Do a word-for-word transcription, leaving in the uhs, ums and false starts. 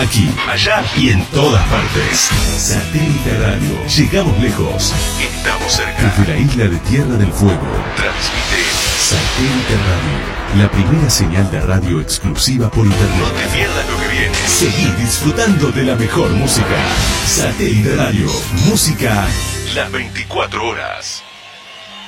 Aquí, allá y en todas partes. Satélite Radio. Llegamos lejos. Estamos cerca. Desde la isla de Tierra del Fuego. Transmite Satélite Radio. La primera señal de radio exclusiva por internet. No te pierdas lo que viene. Seguí disfrutando de la mejor música. Satélite Radio. Música las veinticuatro horas.